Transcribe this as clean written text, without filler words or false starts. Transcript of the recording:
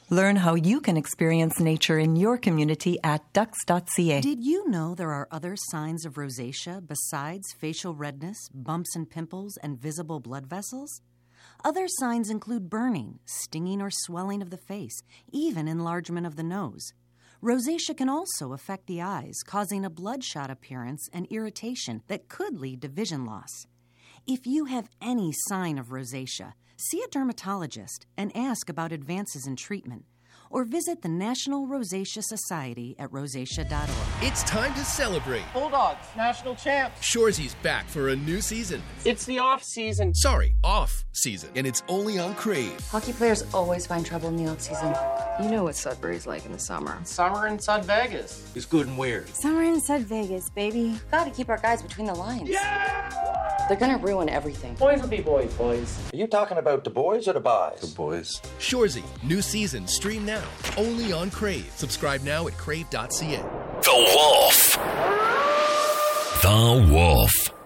Learn how you can experience nature in your community at ducks.ca. Did you know there are other signs of rosacea besides facial redness, bumps and pimples, and visible blood vessels? Other signs include burning, stinging or swelling of the face, even enlargement of the nose. Rosacea can also affect the eyes, causing a bloodshot appearance and irritation that could lead to vision loss. If you have any sign of rosacea, see a dermatologist and ask about advances in treatment, or visit the National Rosacea Society at rosacea.org. It's time to celebrate. Bulldogs, national champs. Shoresy's back for a new season. It's the off-season. Sorry, off season. And it's only on Crave. Hockey players always find trouble in the off-season. You know what Sudbury's like in the summer. Summer in Sud Vegas. It's good and weird. Summer in Sud Vegas, baby. Gotta keep our guys between the lines. Yeah! They're gonna ruin everything. Boys will be boys. Are you talking about the boys or the boys? The boys. Shoresy, new season, stream now. Only on Crave. Subscribe now at crave.ca. The Wolf. The Wolf.